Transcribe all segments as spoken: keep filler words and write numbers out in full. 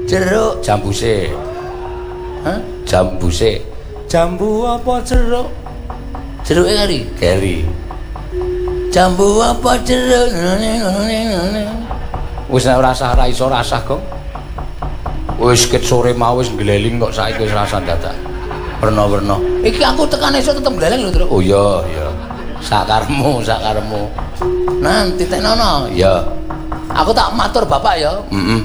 Jeruk jambuse. Hah? Jambuse. Jambu apa jeruk? Jeruke kari, kari. Jambu apa jeruk? Wis ora rasah ra iso rasah, Gong. Wis ket sore mau wis ngleling kok saiki wis rasah dadak. Werna-werna. Iki aku tekan esuk tetep gleleng lho, Tru. Oh iya, iya. Sakaremu, sakaremu. Nanti tenono, ya. Aku tak matur Bapak ya. Heeh.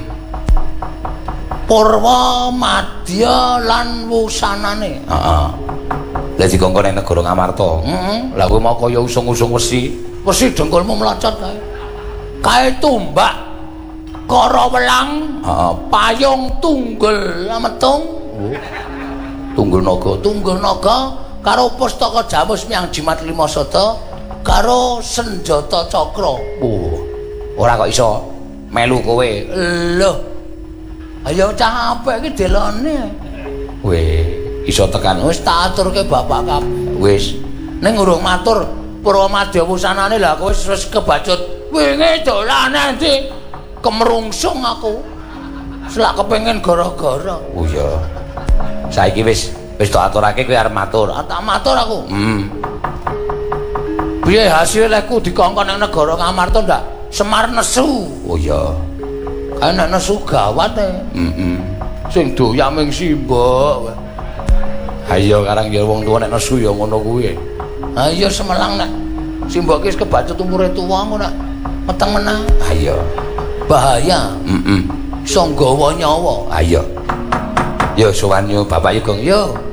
Purwa, Madya lan wusanane. Heeh. Lah dikongkon ning negara Ngamarta. Heeh. Lah kowe mau kaya usung-usung wesi. Wesi dengkulmu melocot kae. Kae tumbak kara welang, heeh, payung tunggul metung. Oh. Tunggul naga, tunggul naga karo pustaka Jamus Miang Jimat Lima Sada karo senjata cakra. Oh, ora kok iso melu kowe. Lho. Ayo cah apik iki delone. Weh, iso tekan wis tak aturke bapak kabeh. Wis. Ning urung matur Purwamadya wusanane lah kowe wis kebacut. Wingi dolane ndi? Kemerungsung aku. Selak kepengin gara-gara. Oh iya. Saiki wis wis tak aturake kowe arep matur. Ah, tak matur aku. Hmm. Piye hasilku dikongkon nang negara Ngamarta ndak? Semar nesu. Oh iya. Kae nek nesu gawat e. Heeh. Sing doyak ming simbok. Ha iya karang ya wong tuwa nek nesu ya ngono kuwi. Ha iya semelang nek simbok wis kebacut umure tuwa ngono nek meteng menah. Ha iya. Bahaya. Heeh. Iso nggawa nyawa. Ha iya. Yo sowan yo Bapak Yugong yo.